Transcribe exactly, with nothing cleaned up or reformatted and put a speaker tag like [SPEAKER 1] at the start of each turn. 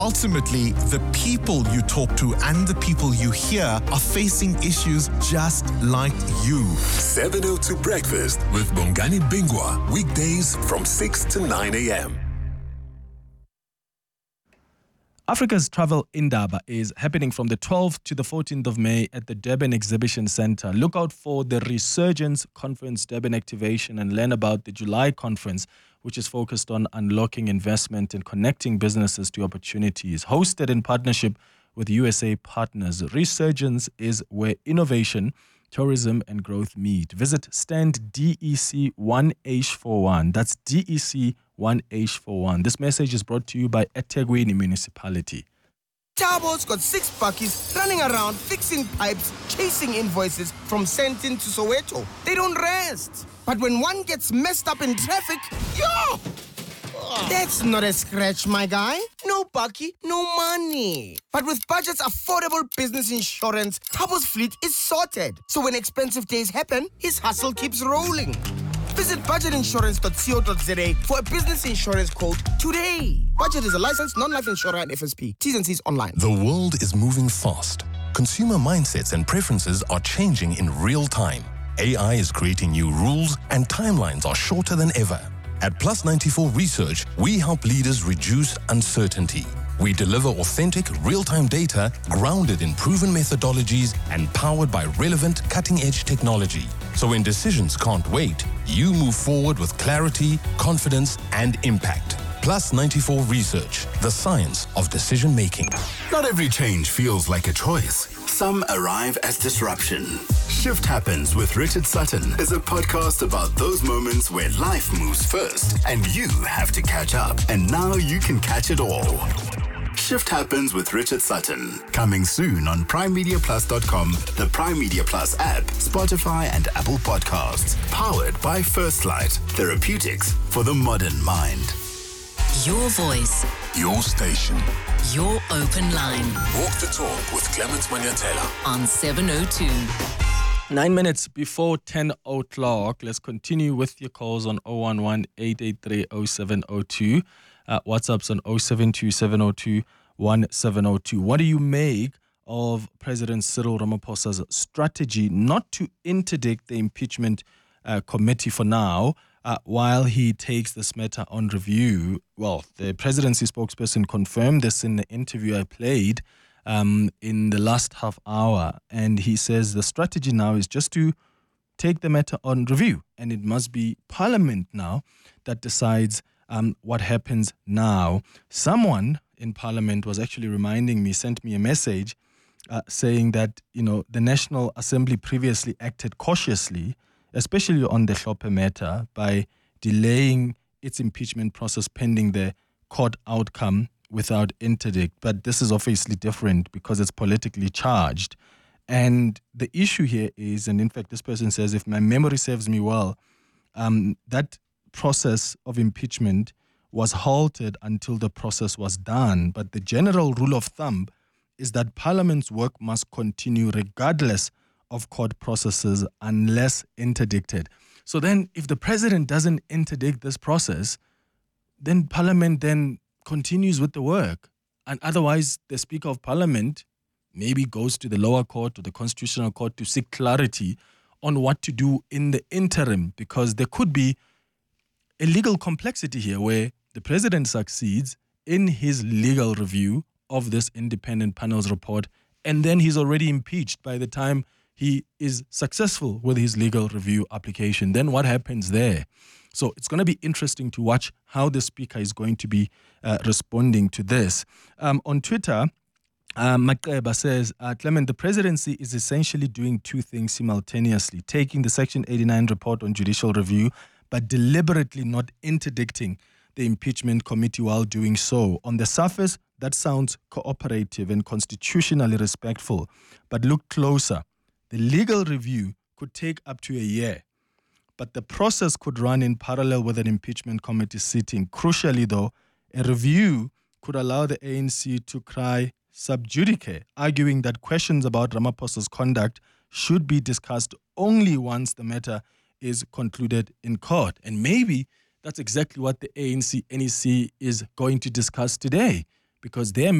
[SPEAKER 1] Ultimately, the people you talk to and the people you hear are facing issues just like you.
[SPEAKER 2] seven oh two Breakfast with Bongani Bingwa. Weekdays from six to nine a.m.
[SPEAKER 3] Africa's Travel Indaba is happening from the twelfth to the fourteenth of May at the Durban Exhibition Centre. Look out for the Resurgence Conference Durban activation and learn about the July conference, which is focused on unlocking investment and connecting businesses to opportunities. Hosted in partnership with U S A partners, Resurgence is where innovation, tourism and growth meet. Visit stand D E C one H forty-one. That's D E C one H forty-one. This message is brought to you by eThekwini Municipality.
[SPEAKER 4] Tabo's got six buckies running around fixing pipes, chasing invoices from Sentin to Soweto. They don't rest. But when one gets messed up in traffic, yo! That's not a scratch, my guy. No bucky, no money. But with Budget's affordable business insurance, Tabo's fleet is sorted. So when expensive days happen, his hustle keeps rolling. Visit budget insurance dot co dot za for a business insurance quote today. Budget is a licensed non-life insurer and F S P. T's and C's online.
[SPEAKER 2] The world is moving fast. Consumer mindsets and preferences are changing in real time. A I is creating new rules and timelines are shorter than ever. At Plus ninety-four Research, we help leaders reduce uncertainty. We deliver authentic, real-time data grounded in proven methodologies and powered by relevant, cutting-edge technology. So when decisions can't wait, you move forward with clarity, confidence, and impact. Plus ninety-four Research, the science of decision-making.
[SPEAKER 5] Not every change feels like a choice. Some arrive as disruption. Shift Happens with Richard Sutton is a podcast about those moments where life moves first and you have to catch up. And now you can catch it all. Shift Happens with Richard Sutton. Coming soon on prime media plus dot com, the Prime Media Plus app, Spotify and Apple Podcasts. Powered by First Light. Therapeutics for the modern mind.
[SPEAKER 6] Your voice.
[SPEAKER 2] Your station.
[SPEAKER 6] Your open line.
[SPEAKER 2] Walk the talk with Clement Manyatela.
[SPEAKER 6] On seven oh two.
[SPEAKER 3] Nine minutes before ten o'clock, let's continue with your calls on oh one one, eight eight three, oh seven oh two. Uh, WhatsApp's on oh seven two, seven oh two, one seven oh two. What do you make of President Cyril Ramaphosa's strategy not to interdict the impeachment uh, committee for now uh, while he takes this matter on review? Well, the presidency spokesperson confirmed this in the interview I played um, in the last half hour. And he says the strategy now is just to take the matter on review. And it must be Parliament now that decides Um, what happens now. Someone in Parliament was actually reminding me, sent me a message uh, saying that, you know, the National Assembly previously acted cautiously, especially on the Hlophe matter, by delaying its impeachment process pending the court outcome without interdict. But this is obviously different because it's politically charged. And the issue here is, and in fact, this person says, if my memory serves me well, um, that process of impeachment was halted until the process was done. But the general rule of thumb is that Parliament's work must continue regardless of court processes unless interdicted. So then if the president doesn't interdict this process, then Parliament then continues with the work. And otherwise, the Speaker of Parliament maybe goes to the lower court or the Constitutional Court to seek clarity on what to do in the interim, because there could be a legal complexity here where the president succeeds in his legal review of this independent panel's report, and then he's already impeached by the time he is successful with his legal review application. Then what happens there? So it's going to be interesting to watch how the speaker is going to be uh, responding to this. Um, on Twitter, Uh, Makeba says, uh, Clement, the presidency is essentially doing two things simultaneously, taking the Section eighty-nine report on judicial review, but deliberately not interdicting the impeachment committee while doing so. On the surface, that sounds cooperative and constitutionally respectful, but look closer. The legal review could take up to a year, but the process could run in parallel with an impeachment committee sitting. Crucially, though, a review could allow the A N C to cry sub judice, arguing that questions about Ramaphosa's conduct should be discussed only once the matter is concluded in court. And maybe that's exactly what the A N C N E C is going to discuss today, because their